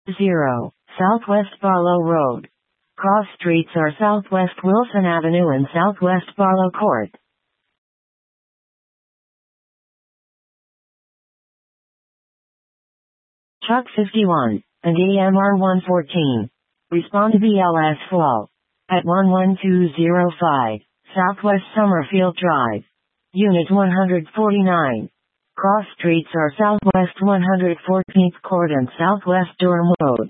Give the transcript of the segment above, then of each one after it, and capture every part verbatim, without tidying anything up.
zero, Southwest Barlow Road. Cross streets are Southwest Wilson Avenue and Southwest Barlow Court. Truck fifty-one, and E M R one fourteen. Respond to B L S flow. At one one two zero five, Southwest Summerfield Drive. Unit one forty-nine. Cross streets are Southwest one hundred fourteenth Court and Southwest Durham Road.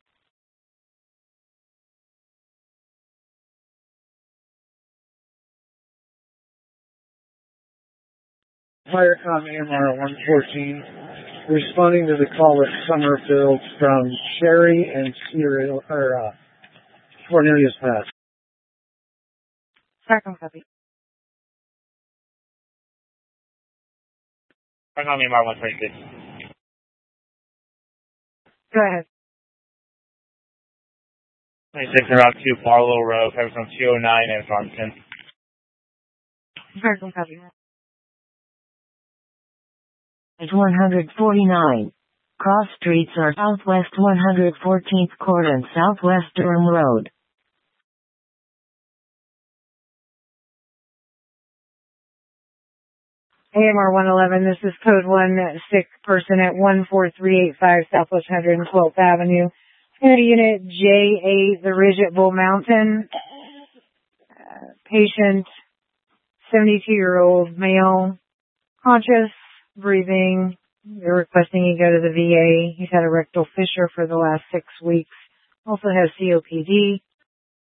Firecom A M R one fourteen, responding to the call at Summerfield from Sherry and Serial, or, uh, Cornelius Pass. Firecom copy. Firecom A M R one twenty-six. Go ahead. twenty-six and Route two, Barlow Road, comes from two oh nine and Farmington. Firecom copy. At one forty-nine. Cross streets are Southwest one hundred fourteenth Court and Southwest Durham Road. A M R one eleven, this is code one, sick person at one four three eight five Southwest one hundred twelfth Avenue. Unit J A, the Ridge at Bull Mountain. Uh, patient, seventy-two-year-old male, conscious, breathing. They're requesting he go to the V A. He's had a rectal fissure for the last six weeks. Also has C O P D.